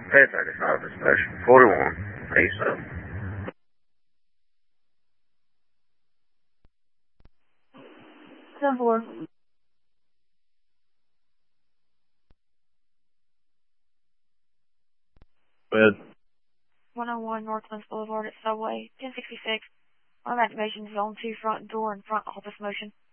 1035 to station 41, east up. 10-4. Go ahead. 101 Northwest Boulevard at Subway, 1066. On activation, zone 2 front door and front office motion.